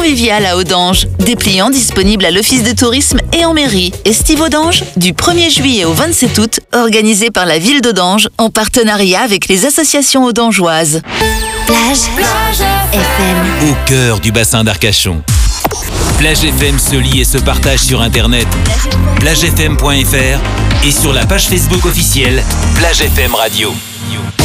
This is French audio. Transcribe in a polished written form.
convivial à Audange. Dépliant disponible à l'office de tourisme et en mairie. Estive Audange, du 1er juillet au 27 août, organisé par la ville d'Audange en partenariat avec les associations audangeoises. Plage FM. Au cœur du bassin d'Arcachon. Plage FM se lie et se partage sur internet. plagefm.fr et sur la page Facebook officielle Plage FM Radio.